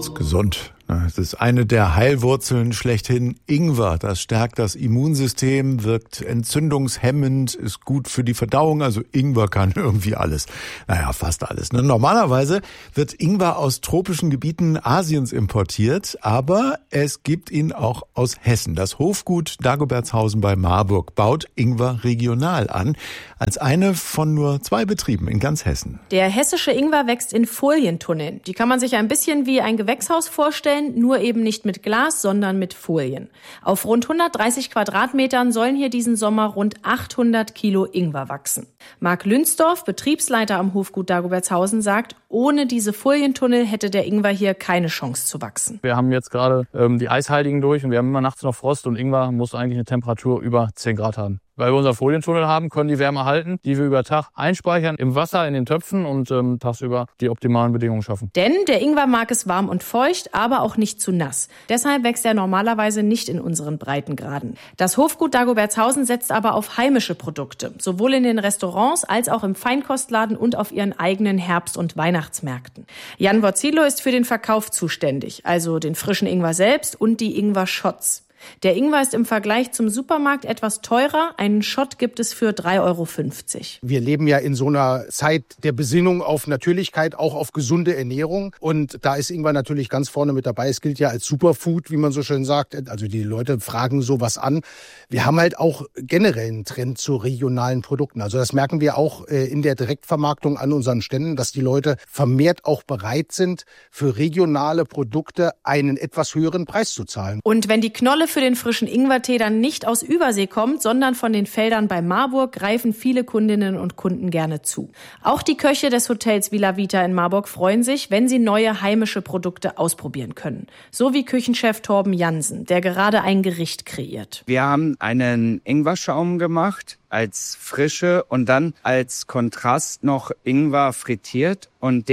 wird's gesund. Es ist eine der Heilwurzeln schlechthin. Ingwer, das stärkt das Immunsystem, wirkt entzündungshemmend, ist gut für die Verdauung. Also Ingwer kann irgendwie alles. Naja, fast alles. Normalerweise wird Ingwer aus tropischen Gebieten Asiens importiert, aber es gibt ihn auch aus Hessen. Das Hofgut Dagobertshausen bei Marburg baut Ingwer regional an, als eine von nur 2 Betrieben in ganz Hessen. Der hessische Ingwer wächst in Folientunneln. Die kann man sich ein bisschen wie ein Gewächshaus vorstellen, nur eben nicht mit Glas, sondern mit Folien. Auf rund 130 Quadratmetern sollen hier diesen Sommer rund 800 Kilo Ingwer wachsen. Marc Lünsdorf, Betriebsleiter am Hofgut Dagobertshausen, sagt, ohne diese Folientunnel hätte der Ingwer hier keine Chance zu wachsen. Wir haben jetzt gerade die Eisheiligen durch und wir haben immer nachts noch Frost und Ingwer muss eigentlich eine Temperatur über 10 Grad haben. Weil wir unseren Folientunnel haben, können die Wärme halten, die wir über Tag einspeichern im Wasser, in den Töpfen und tagsüber die optimalen Bedingungen schaffen. Denn der Ingwer mag es warm und feucht, aber auch nicht zu nass. Deshalb wächst er normalerweise nicht in unseren Breitengraden. Das Hofgut Dagobertshausen setzt aber auf heimische Produkte, sowohl in den Restaurants als auch im Feinkostladen und auf ihren eigenen Herbst- und Weihnachtsmärkten. Jan Vorzilo ist für den Verkauf zuständig, also den frischen Ingwer selbst und die Ingwer-Shots. Der Ingwer ist im Vergleich zum Supermarkt etwas teurer. Einen Shot gibt es für 3,50 €. Wir leben ja in so einer Zeit der Besinnung auf Natürlichkeit, auch auf gesunde Ernährung. Und da ist Ingwer natürlich ganz vorne mit dabei. Es gilt ja als Superfood, wie man so schön sagt. Also die Leute fragen sowas an. Wir haben halt auch generell einen Trend zu regionalen Produkten. Also das merken wir auch in der Direktvermarktung an unseren Ständen, dass die Leute vermehrt auch bereit sind, für regionale Produkte einen etwas höheren Preis zu zahlen. Und wenn die Knolle für den frischen Ingwertee dann nicht aus Übersee kommt, sondern von den Feldern bei Marburg, greifen viele Kundinnen und Kunden gerne zu. Auch die Köche des Hotels Villa Vita in Marburg freuen sich, wenn sie neue heimische Produkte ausprobieren können. So wie Küchenchef Torben Jansen, der gerade ein Gericht kreiert. Wir haben einen Ingwerschaum gemacht als Frische und dann als Kontrast noch Ingwer frittiert und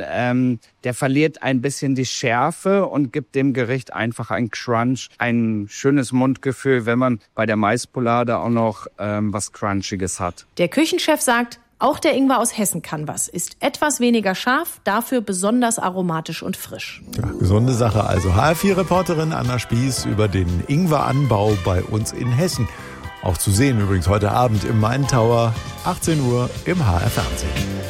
der verliert ein bisschen die Schärfe und gibt dem Gericht einfach einen Crunch, ein schönes Mundgefühl, wenn man bei der Maispolade auch noch was Crunchiges hat. Der Küchenchef sagt, auch der Ingwer aus Hessen kann was, ist etwas weniger scharf, dafür besonders aromatisch und frisch. Ja, gesunde Sache also. HR4-Reporterin Anna Spieß über den Ingweranbau bei uns in Hessen. Auch zu sehen übrigens heute Abend im Main Tower, 18 Uhr im HR Fernsehen.